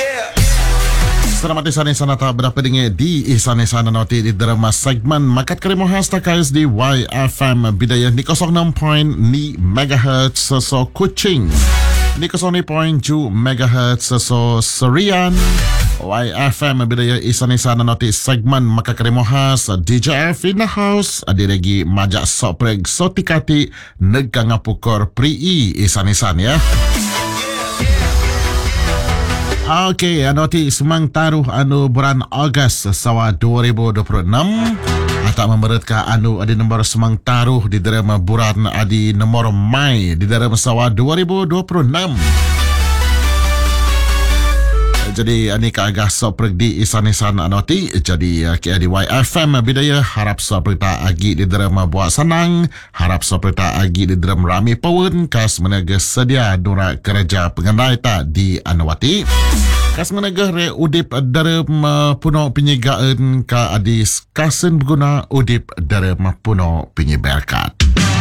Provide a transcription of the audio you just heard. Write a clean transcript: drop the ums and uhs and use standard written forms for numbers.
Selamat di sana tak berapa dengar di sana nanti di drama segmen Makat Kerimo Hastakais di YFM Bidayah di 06.0 MHz so Kuching, di 0.7 MHz so Serian. YFM Bidayah sana nanti segmen Makat Kerimo Has DJF in the house adi lagi majak sopreg sotikati negang pukor prii sana ya. Okey, nanti semang taruh bulan Ogos sawa 2026 atau memberatkan adi nombor semang taruh di dalam bulan adi nombor Mai di dalam sawa 2026. Jadi ini keagak soprek di isan-isan nanti. Jadi di YFM Bidayah harap soprek tak agi di dalam buat senang, harap soprek tak agi di dalam rami pawun kas menaga sedia dura kerja pengendai tak di Anwati. Kas menaga re udip dalam puno penyegaan ka adis kasen berguna udip dalam puno penyeberkat.